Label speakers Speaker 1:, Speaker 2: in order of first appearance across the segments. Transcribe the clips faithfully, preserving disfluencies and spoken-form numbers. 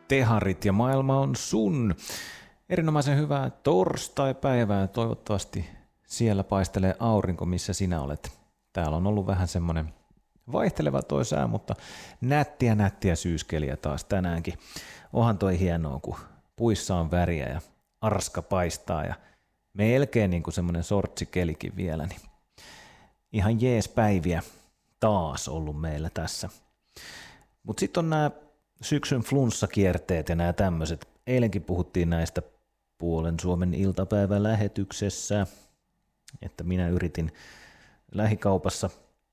Speaker 1: teharit ja maailma on sun. Erinomaisen hyvää torstai-päivää. Toivottavasti siellä paistelee aurinko, missä sinä olet. Täällä on ollut vähän semmoinen vaihteleva toi sää, mutta nättiä nättiä syyskeliä taas tänäänkin. Onhan toi hienoa, kun puissa on väriä ja arska paistaa ja melkein niin kuin semmoinen sortsikelikin vielä. Niin ihan jees päiviä taas ollut meillä tässä. Mutta sitten on nämä syksyn flunssakierteet ja nämä tämmöiset. Eilenkin puhuttiin näistä Puolen Suomen iltapäivän lähetyksessä, että minä yritin lähikaupassa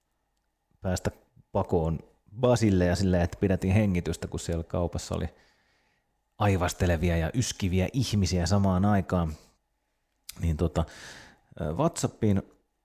Speaker 1: päästä pakoon Basille ja silleen, että pidätin hengitystä, kun siellä kaupassa oli aivastelevia ja yskiviä ihmisiä samaan aikaan. Niin tota, WhatsAppiin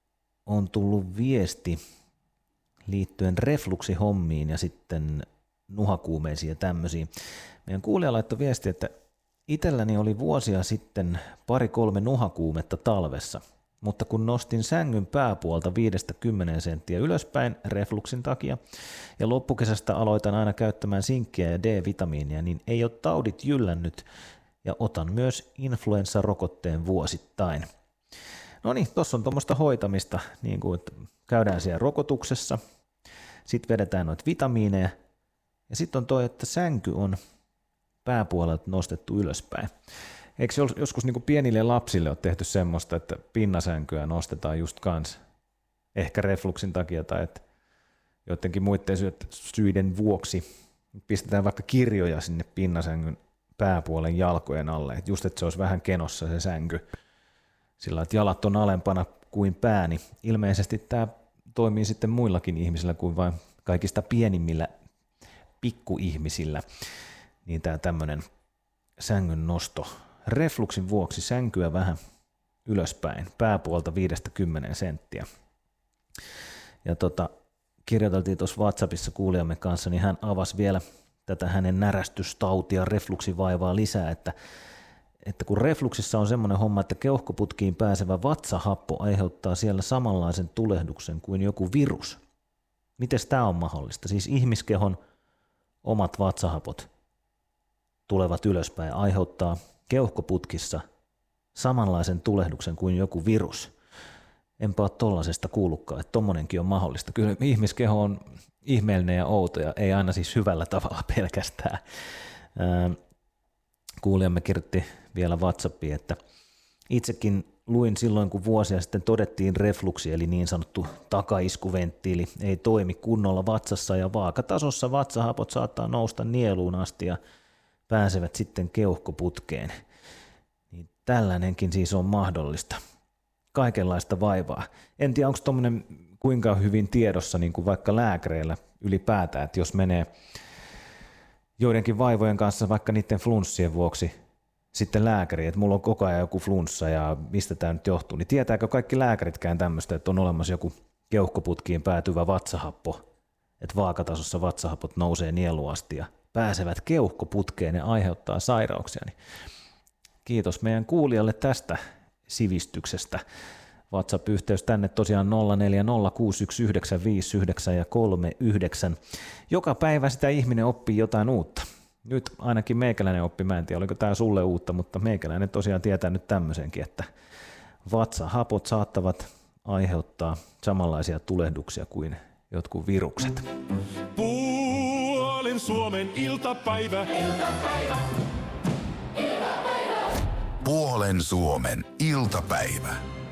Speaker 1: on tullut viesti liittyen refluksihommiin ja sitten nuhakuumeisiin ja tämmöisiin. Meidän kuulija laittoi viesti, että itselläni oli vuosia sitten pari-kolme nuhakuumetta talvessa, mutta kun nostin sängyn pääpuolta viidestä kymmeneen senttiä ylöspäin refluksin takia ja loppukesästä aloitan aina käyttämään sinkkiä ja D-vitamiinia, niin ei ole taudit jyllännyt ja otan myös influenssarokotteen vuosittain. No niin, tuossa on tuommoista hoitamista, niin kuin että käydään siellä rokotuksessa, sitten vedetään noita vitamiineja ja sitten on toi, että sänky on pääpuolelta nostettu ylöspäin. Eikö joskus niin kuin pienille lapsille ole tehty semmoista, että pinnasänkyä nostetaan just kans ehkä refluksin takia tai että joidenkin muiden syiden vuoksi pistetään vaikka kirjoja sinne pinnasängyn pääpuolen jalkojen alle, että just että se olisi vähän kenossa se sänky, sillä että jalat on alempana kuin pää, niin ilmeisesti tämä toimii sitten muillakin ihmisillä kuin vain kaikista pienimmillä pikkuihmisillä, niin tämä tämmöinen sängyn nosto refluksin vuoksi sänkyä vähän ylöspäin, pääpuolta viidestä kymmeneen senttiä. Ja tota, kirjoiteltiin tuossa WhatsAppissa kuulijamme kanssa, niin hän avasi vielä tätä hänen närästystautia, refluksivaivaa lisää, että, että kun refluksissa on semmoinen homma, että keuhkoputkiin pääsevä vatsahappo aiheuttaa siellä samanlaisen tulehduksen kuin joku virus. Miten tämä on mahdollista? Siis ihmiskehon omat vatsahapot tulevat ylöspäin ja aiheuttaa keuhkoputkissa samanlaisen tulehduksen kuin joku virus. Enpä ole tollasesta kuullutkaan, että tommonenkin on mahdollista. Kyllä ihmiskeho on ihmeellinen ja outo ja ei aina siis hyvällä tavalla pelkästään. Kuulijamme kirjoitti vielä WhatsAppiin, että itsekin luin silloin, kun vuosia sitten todettiin refluksi, eli niin sanottu takaiskuventtiili, ei toimi kunnolla vatsassa ja vaakatasossa vatsahapot saattaa nousta nieluun asti ja pääsevät sitten keuhkoputkeen. Niin tällainenkin siis on mahdollista. Kaikenlaista vaivaa. En tiedä, onko tuommoinen kuinka hyvin tiedossa niin kuin vaikka lääkäreillä ylipäätään, että jos menee joidenkin vaivojen kanssa vaikka niiden flunssien vuoksi sitten lääkäri, että mulla on koko ajan joku flunssa ja mistä tämä nyt johtuu, niin tietääkö kaikki lääkäritkään tämmöistä, että on olemassa joku keuhkoputkiin päätyvä vatsahappo, että vaakatasossa vatsahapot nousee nieluasti ja pääsevät keuhkoputkeen ja aiheuttaa sairauksia. Niin kiitos meidän kuulijalle tästä sivistyksestä. WhatsApp-yhteys tänne tosiaan nolla neljä nolla kuusi yksi yhdeksän viisi yhdeksän ja kolme yhdeksän. Joka päivä sitä ihminen oppii jotain uutta. Nyt ainakin meikäläinen oppi, mä en tiedä oliko tämä sulle uutta, mutta meikäläinen tosiaan tietää nyt tämmöisenkin, että vatsahapot saattavat aiheuttaa samanlaisia tulehduksia kuin jotkut virukset.
Speaker 2: Puolen Suomen iltapäivä.
Speaker 3: Iltapäivä. Iltapäivä. Puolen Suomen iltapäivä.